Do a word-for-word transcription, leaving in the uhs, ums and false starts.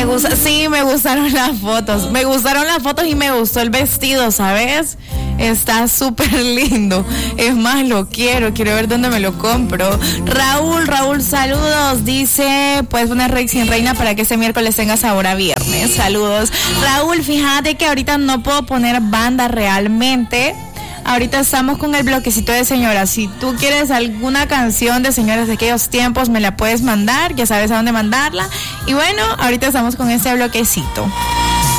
gusta, sí, me gustaron las fotos. Me gustaron las fotos y me gustó el vestido, ¿sabes? Está súper lindo. Es más, lo quiero. Quiero ver dónde me lo compro. Raúl, Raúl, saludos. Dice, puedes poner Rey sin Reina para que este miércoles tenga sabor a viernes. Saludos. Raúl, fíjate que ahorita no puedo poner banda realmente. Ahorita estamos con el bloquecito de señoras. Si tú quieres alguna canción de señoras de aquellos tiempos, me la puedes mandar. Ya sabes a dónde mandarla. Y bueno, ahorita estamos con este bloquecito.